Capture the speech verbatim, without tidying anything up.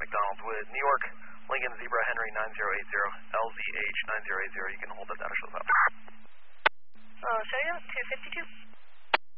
McDonald with New York, Lincoln Zebra Henry nine zero eight zero, L Z H nine zero eight zero. You can hold that data shows up. Uh, show you two fifty-two.